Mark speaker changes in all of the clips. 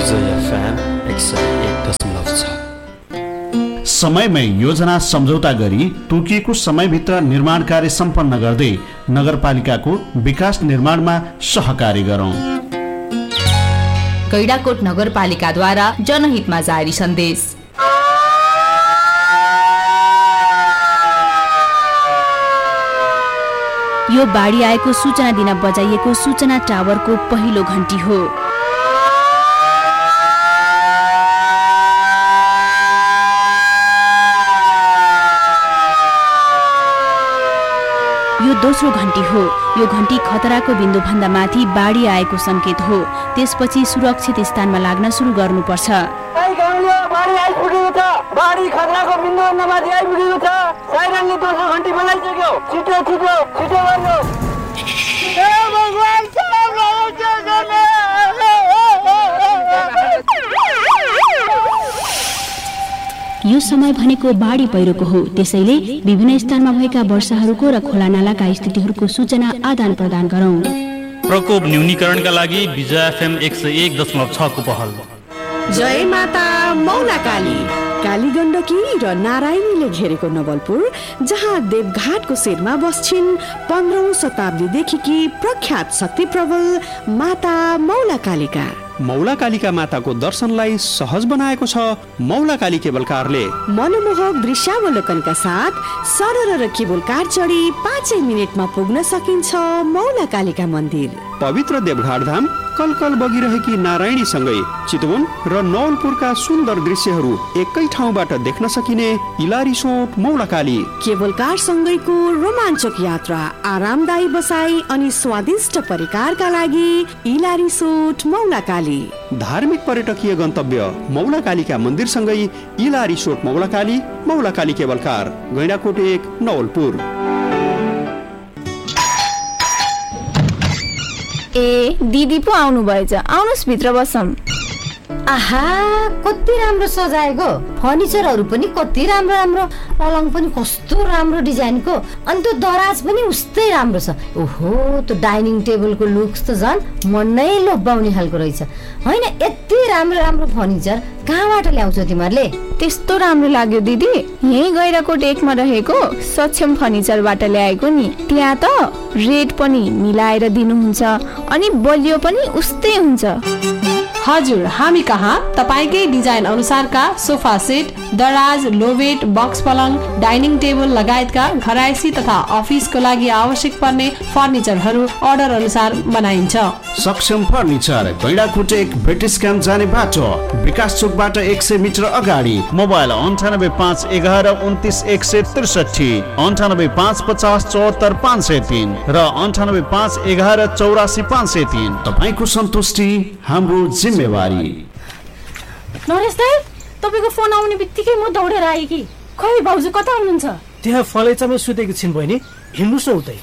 Speaker 1: विजय FM 101.6।
Speaker 2: समयमै योजना सम्झौता गरी तोकिएको समयभित्र निर्माण कार्य सम्पन्न गर्दै नगरपालिकाको विकास निर्माणमा सहकारी गरौँ।
Speaker 3: गैंडाकोट नगरपालिकाद्वारा जनहितमा जारी सन्देश। यो बाढी आएको सूचना दिन बजाइएको सूचना टावरको पहिलो घण्टी हो। यो दोस्रो घण्टी हो। यो घण्टी खतराको बिन्दु भन्दा माथि बाढी आएको संकेत हो। त्यसपछि सुरक्षित स्थानमा लाग्न सुरु गर्नुपर्छ।
Speaker 4: बाढी खतराको बिन्दु भन्दा माथि आइपुगेको छ। साइरनले दोस्रो घण्टी बजाइसक्यो। छिटो छिटो छिटो गर्नु।
Speaker 3: यो समय भनेको बाढी पहिरोको हो। त्यसैले विभिन्न स्थानमा भएका वर्षाहरूको र खोला नालाका स्थितिहरूको सूचना आदान प्रदान गरौँ।
Speaker 5: प्रकोप न्यूनीकरणका लागि विजय FM 101.6 को पहल।
Speaker 6: जय माता मौलाकाली। काली गण्डकी र नारायणीले घेरेको नवलपुर, जहाँ देवघाटको शिरमा बस्छिन् 15औं शताब्दीदेखि प्रख्यात शक्ति प्रबल माता मौलाकालीका।
Speaker 7: मौलाकालीका माताको दर्शनलाई सहज बनाएको छ मौलाकाली केबल कारले।
Speaker 6: मनमोहक दृश्यावलोकनका साथ सरल र केबल कार चढी 5 मिनेटमा पुग्न सकिन्छ मौलाकालीका मन्दिर।
Speaker 7: पवित्र देवघाट धाम, कलकल बगिरहेकी नारायणी सँगै चितवन र नवलपुरका सुन्दर दृश्यहरू एकै ठाउँबाट देख्न सकिने इलारिसोट मौलाकाली।
Speaker 6: केबल कार सँगैको रोमाञ्चक यात्रा, आरामदायी बसाई अनि स्वादिष्ट परिकारका लागि इलारिसोट मौलाकाली।
Speaker 7: धार्मिक पर्यटकीय गन्तव्य मौलाकालीका मन्दिर सँगै इलारिसोट मौलाकाली, मौलाकाली केबल कार, गैंडाकोट 1 नवलपुर।
Speaker 8: ए दिदी पो आउनु भएछ, आउनुस् भित्र बसौँ।
Speaker 9: आहा कति राम्रो सजाएको, फर्निचरहरू पनि कति राम्रो राम्रो, पलङ पनि कस्तो राम्रो डिजाइनको, अनि त्यो दराज पनि उस्तै राम्रो छ। ओहो त्यो डाइनिङ टेबलको लुक्स त झन् मन नै लोभ्याउने खालको रहेछ। होइन यति राम्रो राम्रो फर्निचर कहाँबाट ल्याउँछौ तिमीहरूले?
Speaker 8: त्यस्तो राम्रो लाग्यो दिदी, यही गैंडाकोट 1 मा रहेको सक्षम फर्निचरबाट ल्याएको नि। त्यहाँ त रेट पनि मिलाएर दिनुहुन्छ अनि बलियो पनि उस्तै हुन्छ।
Speaker 10: हजुर, हामी कहाँ तपाईकै डिजाइन अनुसारका सोफा सेट, दराज, लोबेट, बक्स पलङ, डाइनिङ टेबल लगायतका घरायसी तथा अफिसको लागि आवश्यक पर्ने फर्निचरहरू अर्डर अनुसार बनाइन्छ।
Speaker 2: सक्षम फर्निचर, गैंडाकोट 1 ब्रिटिस क्याम्प जाने बाटो, विकास चोकबाट 100 मिटर अगाडि। मोबाइल 9851 11 29 163, 9850 74 503 र 9851 11 84 503। तपाईको सन्तुष्टि हाम्रो जिम्मेवारी।
Speaker 8: नरेश दाइ, तपाईको फोन आउने बित्तिकै म दौडेर आएँ कि। खै भाउजू कता हुनुहुन्छ?
Speaker 11: त्यहाँ फलैचामा सुतेको छिन् बहिनी, हिँड्नुस् न उतै।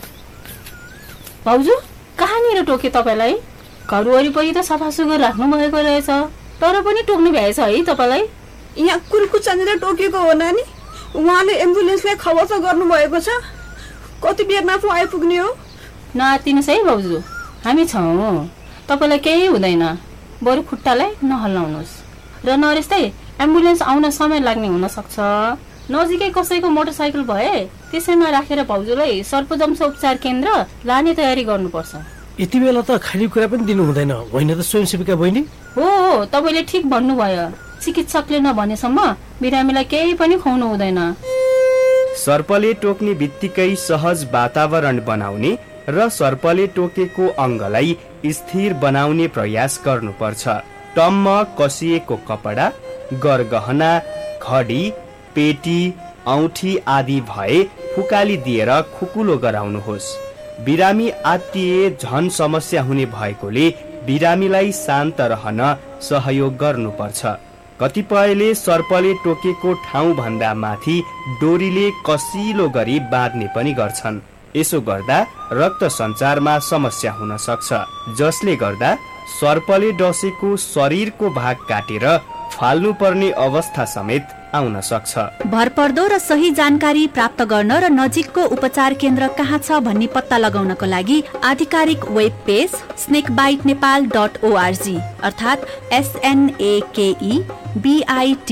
Speaker 8: भाउजू कहाँनिर टोके तपाईँलाई? घर वरिपरि त सफासुग्घर राख्नु भएको रहेछ, तर पनि टोक्नु भएछ है तपाईँलाई?
Speaker 12: यहाँ कुर्कुचानेर टोकेको हो नानी। उहाँले एम्बुलेन्सलाई खबर त गर्नु भएको छ। कति बेरमा पो आइपुग्ने हो?
Speaker 8: नआत्तिनुहोस् है भाउजू, हामी छौँ, तपाईँलाई केही हुँदैन। बरु खुट्टालाई नहल्लाउनुहोस्। र नरेश दाइ, एम्बुलेन्स आउन समय लाग्ने हुन सक्छ। नजिकै कसैको मोटरसाइकल भए त्यसैमा राखेर भाउजूलाई सर्पदंश उपचार केन्द्र लाने तयारी गर्नुपर्छ।
Speaker 11: यति बेला त खाली कुरा पनि दिनु हुँदैन, होइन त स्वयंसेविका बहिनी?
Speaker 8: हो, तपाईँले ठिक भन्नुभयो। चिकित्सकले नभनेसम्म बिरामीलाई केही पनि खुवाउनु हुँदैन।
Speaker 13: सर्पले टोक्ने बित्तिकै सहज वातावरण बनाउने र सर्पले टोकेको अङ्गलाई स्थिर बनाउने प्रयास गर्नुपर्छ। टम्म कसिएको कपडा, गरगहना, घडी, पेटी, औँठी आदि भए फुकाली दिएर खुकुलो गराउनुहोस्। बिरामी आत्तिए झन समस्या हुने भएकोले बिरामीलाई शान्त रहन सहयोग गर्नुपर्छ। कतिपयले सर्पले टोकेको ठाउँ भन्दा माथि डोरीले कसिलो गरी बाँध्ने पनि गर्छन्। यसो गर्दा रक्त सञ्चारमा समस्या हुन सक्छ, जसले गर्दा सर्पले डसेको शरीरको भाग काटेर फाल्नुपर्ने अवस्था समेत आउन सक्छ।
Speaker 14: भरपर्दो र सही जानकारी प्राप्त गर्न र नजिकको उपचार केन्द्र कहाँ छ भन्ने पत्ता लगाउनको लागि आधिकारिक वेब पेज snakebitenepal.org अर्थात् SNAKEBITE